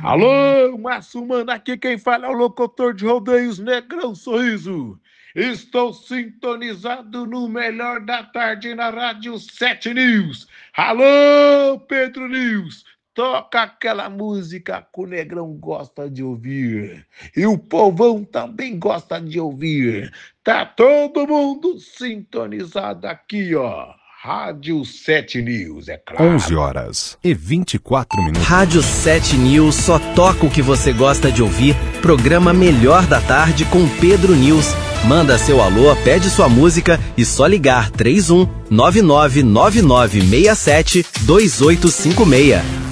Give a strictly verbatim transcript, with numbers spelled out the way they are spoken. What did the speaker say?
Alô, Márcio Mano, aqui quem fala é o locutor de rodeios Negrão Sorriso. Estou sintonizado no melhor da tarde na Rádio sete News. Alô, Pedro News, toca aquela música que o Negrão gosta de ouvir. E o povão também gosta de ouvir. Tá todo mundo sintonizado aqui, ó. Rádio sete News, é claro. onze horas e vinte e quatro minutos. Rádio sete News só toca o que você gosta de ouvir. Programa Melhor da Tarde com Pedro News. Manda seu alô, pede sua música e só ligar três um nove nove nove nove seis sete dois oito cinco seis.